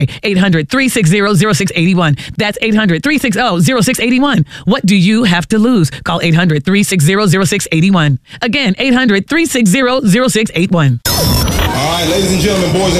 800-360-0681. That's 800-360-0681. What do you have to lose? Call 800-360-0681. Again, 800-360-0681. All right, ladies and gentlemen, boys and